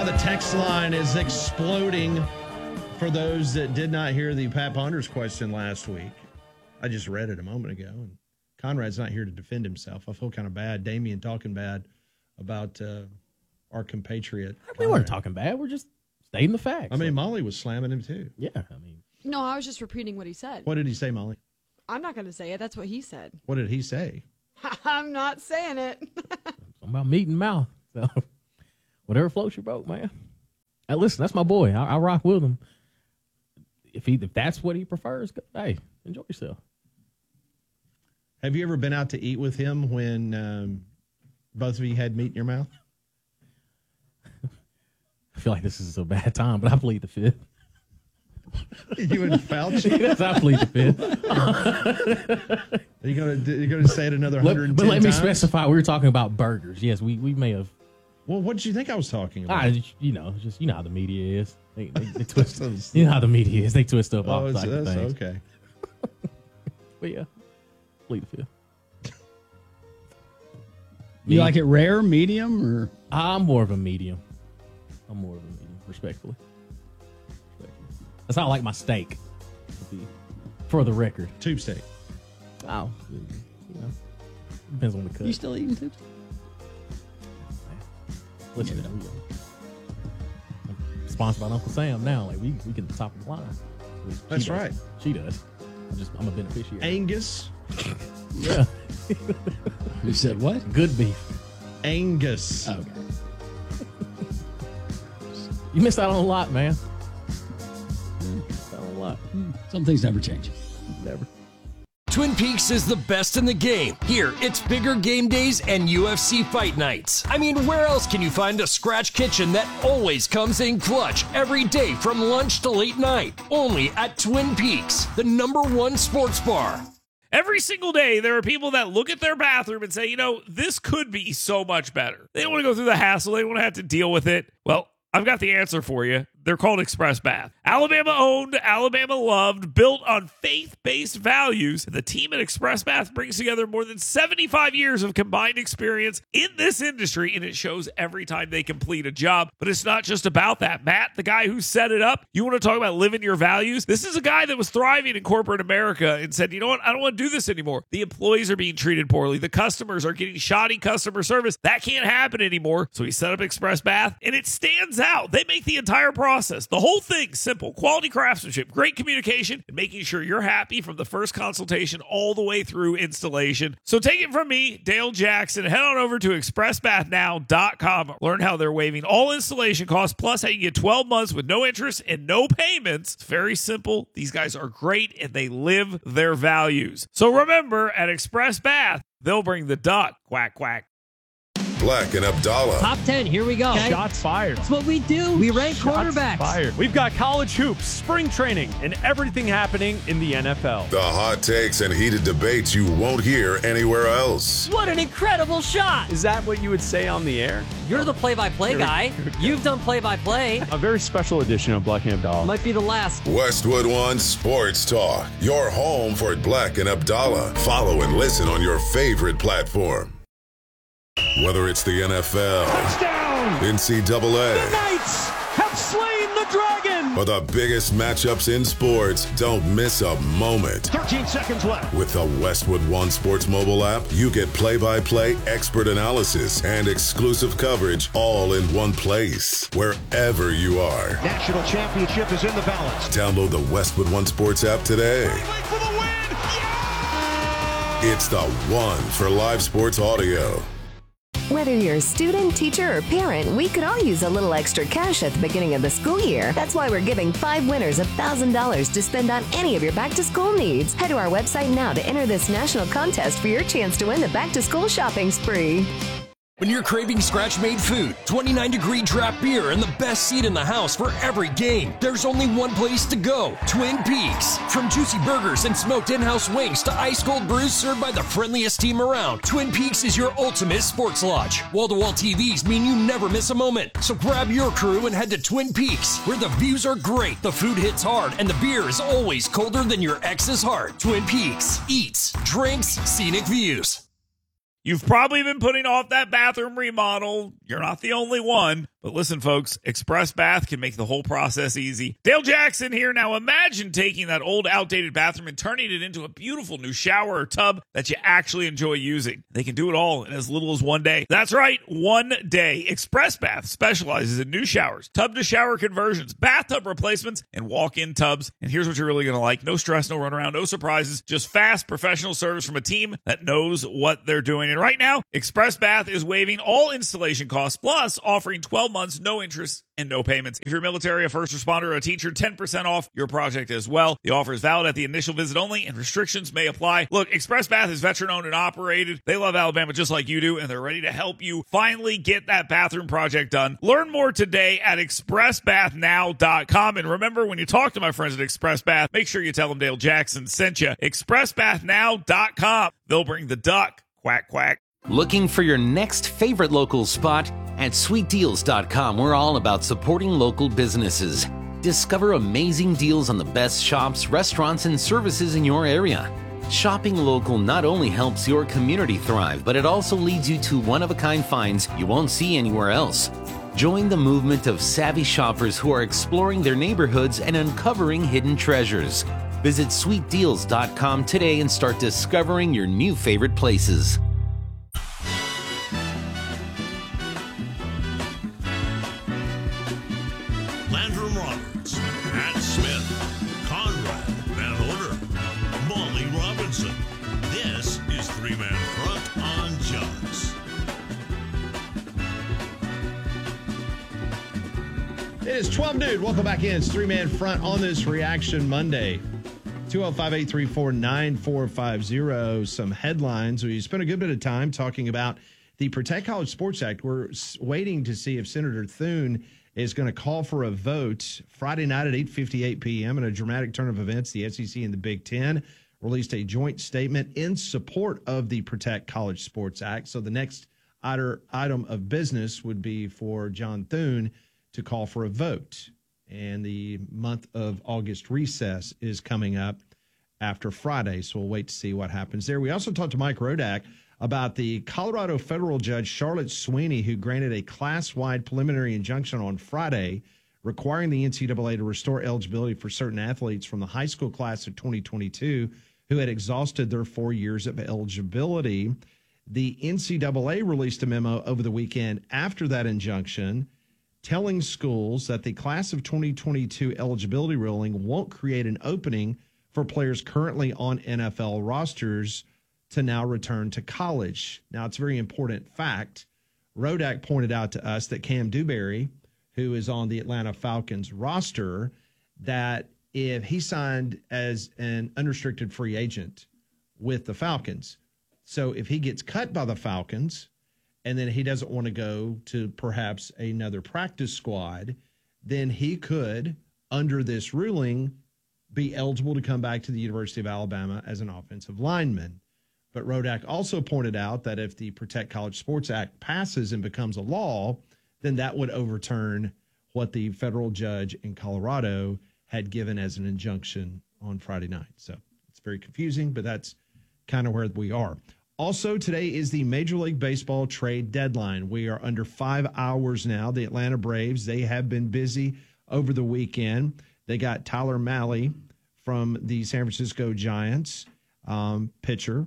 The text line is exploding for those that did not hear the Pat Ponders question last week. I just read it a moment ago, and Conrad's not here to defend himself. I feel kind of bad. Damien talking bad about our compatriot. We weren't talking bad. We're just stating the facts. I mean, Molly was slamming him, too. Yeah, I mean. No, I was just repeating what he said. What did he say, Molly? I'm not going to say it. That's what he said. What did he say? I'm not saying it. Something about meat and mouth. So, whatever floats your boat, man. Hey, listen, that's my boy. I rock with him. If that's what he prefers, hey, enjoy yourself. Have you ever been out to eat with him when both of you had meat in your mouth? I feel like this is a bad time, but I plead the fifth. You and Fauci? Yes, I plead the fifth. Are you going to say it another 110 But let me times? specify, we were talking about burgers. Yes, we may have. Well, what did you think I was talking about? You know how the media is. They twist. You know how the media is. They twist up all types of things. Okay. But yeah, plead the fifth. You like it rare, medium, or? I'm more of a medium. Respectfully. That's how I like my steak. For the record. Tube steak. Oh, depends on the cut. You still eating tube steak? Listen, I'm sponsored by Uncle Sam now. Like we can top of the line. That's right. She does. I'm a beneficiary. Angus. Yeah. You said what? Good beef. Angus. Okay. You missed out on a lot, man. Missed out on a lot. Some things never change. Never. Twin Peaks is the best in the game. Here, it's bigger game days and UFC fight nights. I mean, where else can you find a scratch kitchen that always comes in clutch every day from lunch to late night? Only at Twin Peaks, the #1 sports bar. Every single day, there are people that look at their bathroom and say, this could be so much better. They don't want to go through the hassle. They don't want to have to deal with it. Well, I've got the answer for you. They're called Express Bath. Alabama owned, Alabama loved, built on faith-based values. The team at Express Bath brings together more than 75 years of combined experience in this industry, and it shows every time they complete a job. But it's not just about that. Matt, the guy who set it up, you want to talk about living your values? This is a guy that was thriving in corporate America and said, you know what? I don't want to do this anymore. The employees are being treated poorly. The customers are getting shoddy customer service. That can't happen anymore. So he set up Express Bath, and it stands out. They make the entire process, the whole thing, simple. Quality craftsmanship, great communication, and making sure you're happy from the first consultation all the way through installation. So take it from me, Dale Jackson. Head on over to expressbathnow.com. Learn how they're waiving all installation costs, plus how you get 12 months with no interest and no payments. It's very simple. These guys are great, and they live their values. So remember, at Express Bath, they'll bring the duck. Quack, quack. Black and Abdallah. Top 10, here we go. Okay. Shots fired. That's what we do. We rank quarterbacks. Fired. We've got college hoops, spring training, and everything happening in the NFL. The hot takes and heated debates you won't hear anywhere else. What an incredible shot. Is that what you would say on the air? You're the play-by-play guy. You've done play-by-play. A very special edition of Black and Abdallah. Might be the last. Westwood One Sports Talk. Your home for Black and Abdallah. Follow and listen on your favorite platform. Whether it's the NFL, touchdown, NCAA, the Knights have slain the dragon, or the biggest matchups in sports, don't miss a moment. 13 seconds left. With the Westwood One Sports mobile app, you get play-by-play, expert analysis, and exclusive coverage all in one place, wherever you are. National championship is in the balance. Download the Westwood One Sports app today. For the win! Yeah! It's the one for live sports audio. Whether you're a student, teacher, or parent, we could all use a little extra cash at the beginning of the school year. That's why we're giving 5 winners $1,000 to spend on any of your back-to-school needs. Head to our website now to enter this national contest for your chance to win the back-to-school shopping spree. When you're craving scratch-made food, 29-degree draft beer, and the best seat in the house for every game, there's only one place to go, Twin Peaks. From juicy burgers and smoked in-house wings to ice-cold brews served by the friendliest team around, Twin Peaks is your ultimate sports lodge. Wall-to-wall TVs mean you never miss a moment. So grab your crew and head to Twin Peaks, where the views are great, the food hits hard, and the beer is always colder than your ex's heart. Twin Peaks. Eats, drinks, scenic views. You've probably been putting off that bathroom remodel. You're not the only one. But listen, folks, Express Bath can make the whole process easy. Dale Jackson here. Now imagine taking that old, outdated bathroom and turning it into a beautiful new shower or tub that you actually enjoy using. They can do it all in as little as 1 day. That's right, 1 day. Express Bath specializes in new showers, tub-to-shower conversions, bathtub replacements, and walk-in tubs. And here's what you're really going to like. No stress, no runaround, no surprises, just fast, professional service from a team that knows what they're doing. And right now, Express Bath is waiving all installation costs, plus offering 12 months, no interest, and no payments. If you're military, a first responder, or a teacher, 10% off your project as well. The offer is valid at the initial visit only, and restrictions may apply. Look, Express Bath is veteran-owned and operated. They love Alabama just like you do, and they're ready to help you finally get that bathroom project done. Learn more today at expressbathnow.com. And remember, when you talk to my friends at Express Bath, make sure you tell them Dale Jackson sent you. expressbathnow.com. They'll bring the duck. Quack, quack. Looking for your next favorite local spot? At sweetdeals.com, we're all about supporting local businesses. Discover amazing deals on the best shops, restaurants, and services in your area. Shopping local not only helps your community thrive, but it also leads you to one-of-a-kind finds you won't see anywhere else. Join the movement of savvy shoppers who are exploring their neighborhoods and uncovering hidden treasures. Visit sweetdeals.com today and start discovering your new favorite places. Landrum Roberts, Pat Smith, Conrad Van Order, Molly Robinson. This is Three Man Front on Jaws. It is 12 noon. Welcome back in. It's Three Man Front on this Reaction Monday. 205-834-9450. Some headlines. We spent a good bit of time talking about the Protect College Sports Act. We're waiting to see if Senator Thune is going to call for a vote Friday night at 8:58 p.m. in a dramatic turn of events. The SEC and the Big Ten released a joint statement in support of the Protect College Sports Act. So the next item of business would be for John Thune to call for a vote. And the month of August recess is coming up after Friday, so we'll wait to see what happens there. We also talked to Mike Rodak about the Colorado federal judge Charlotte Sweeney, who granted a class-wide preliminary injunction on Friday requiring the NCAA to restore eligibility for certain athletes from the high school class of 2022 who had exhausted their 4 years of eligibility. The NCAA released a memo over the weekend after that injunction telling schools that the class of 2022 eligibility ruling won't create an opening for players currently on NFL rosters to now return to college. Now, it's a very important fact. Rodak pointed out to us that Cam Dewberry, who is on the Atlanta Falcons roster, that if he signed as an unrestricted free agent with the Falcons, so if he gets cut by the Falcons, and then he doesn't want to go to perhaps another practice squad, then he could, under this ruling, be eligible to come back to the University of Alabama as an offensive lineman. But Rodak also pointed out that if the Protect College Sports Act passes and becomes a law, then that would overturn what the federal judge in Colorado had given as an injunction on Friday night. So it's very confusing, but that's kind of where we are. Also, today is the Major League Baseball trade deadline. We are under 5 hours now. The Atlanta Braves, they have been busy over the weekend. They got Tyler Mahle from the San Francisco Giants, pitcher,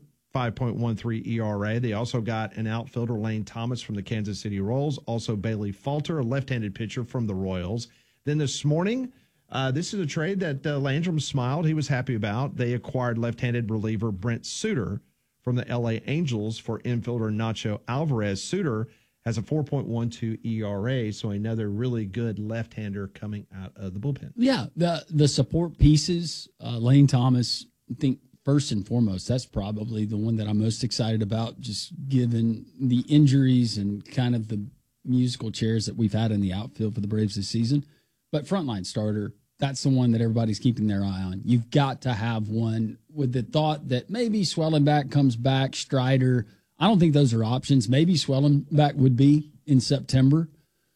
5.13 ERA. They also got an outfielder, Lane Thomas, from the Kansas City Royals. Also, Bailey Falter, a left-handed pitcher from the Royals. Then this morning, this is a trade that Landrum smiled. He was happy about. They acquired left-handed reliever Brent Suter from the LA Angels for infielder Nacho Alvarez. Suter has a 4.12 ERA, so another really good left-hander coming out of the bullpen. Yeah, the support pieces, Lane Thomas, I think first and foremost, that's probably the one that I'm most excited about, just given the injuries and kind of the musical chairs that we've had in the outfield for the Braves this season. But frontline starter, that's the one that everybody's keeping their eye on. You've got to have one with the thought that maybe Swellenbach comes back, Strider. I don't think those are options. Maybe Swellenbach would be in September.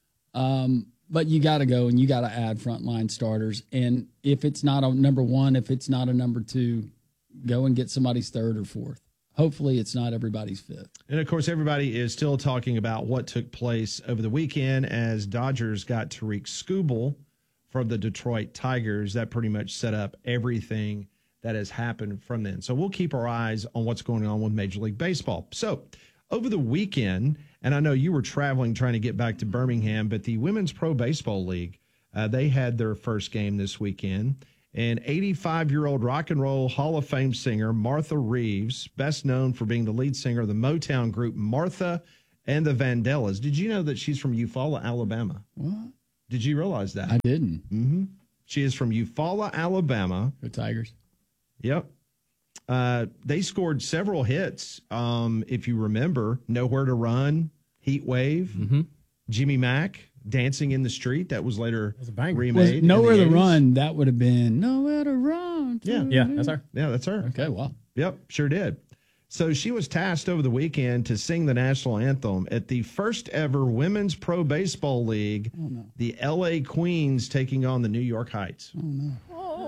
But you got to go and you got to add frontline starters. And if it's not a number one, if it's not a number two, go and get somebody's third or fourth. hopefully it's not everybody's fifth. And, of course, everybody is still talking about what took place over the weekend as Dodgers got Tariq Skubal from the Detroit Tigers. That pretty much set up everything that has happened from then. So we'll keep our eyes on what's going on with Major League Baseball. So over the weekend, and I know you were traveling trying to get back to Birmingham, but the Women's Pro Baseball League, they had their first game this weekend. And 85-year-old rock and roll Hall of Fame singer Martha Reeves, best known for being the lead singer of the Motown group Martha and the Vandellas. Did you know that she's from Eufaula, Alabama? What? Did you realize that? I didn't. Mm-hmm. She is from Eufaula, Alabama. Go Tigers. Yep. They scored several hits. If you remember, Nowhere to Run, Heat Wave, Jimmy Mack, Dancing in the Street. That was later remade. Nowhere to Run. That would have been Nowhere to Run. Yeah, that's her. Yeah, that's her. Okay, wow. Yep, sure did. So she was tasked over the weekend to sing the national anthem at the first ever Women's Pro Baseball League, the LA Queens taking on the New York Heights. Oh, no.